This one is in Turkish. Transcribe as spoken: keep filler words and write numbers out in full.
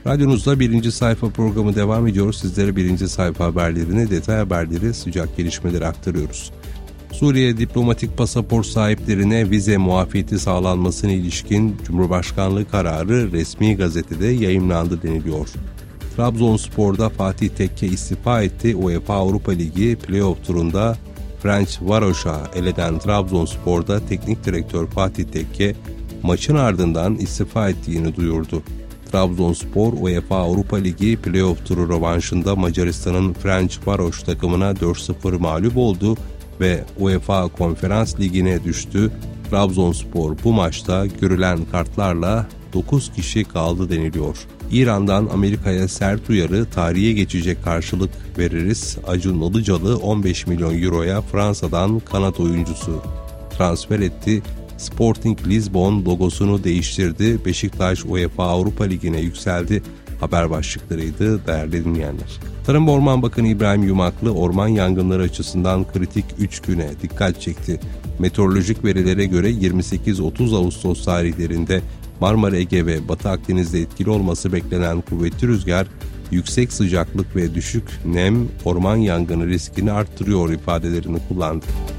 Radyonuzda birinci sayfa programı devam ediyor. Sizlere birinci sayfa haberlerini, detay haberleri, sıcak gelişmeleri aktarıyoruz. Suriye diplomatik pasaport sahiplerine vize muafiyeti sağlanmasına ilişkin Cumhurbaşkanlığı kararı resmi gazetede yayımlandı deniliyor. Trabzonspor'da Fatih Tekke istifa etti. UEFA Avrupa Ligi playoff turunda Ferencvaros'a eleden Trabzonspor'da teknik direktör Fatih Tekke maçın ardından istifa ettiğini duyurdu. Trabzonspor UEFA Avrupa Ligi playoff turu rövanşında Macaristan'ın Ferencvaros takımına dört sıfır mağlup oldu ve UEFA Konferans Ligi'ne düştü. Trabzonspor bu maçta görülen kartlarla dokuz kişi kaldı deniliyor. İran'dan Amerika'ya sert uyarı, tarihe geçecek karşılık veririz. Acun Ilıcalı on beş milyon euroya Fransa'dan kanat oyuncusu transfer etti. Sporting Lisbon logosunu değiştirdi. Beşiktaş UEFA Avrupa Ligi'ne yükseldi. Haber başlıklarıydı değerli dinleyenler. Tarım ve Orman Bakanı İbrahim Yumaklı orman yangınları açısından kritik üç güne dikkat çekti. Meteorolojik verilere göre yirmi sekiz otuz Ağustos tarihlerinde Marmara, Ege ve Batı Akdeniz'de etkili olması beklenen kuvvetli rüzgar, yüksek sıcaklık ve düşük nem orman yangını riskini arttırıyor ifadelerini kullandı.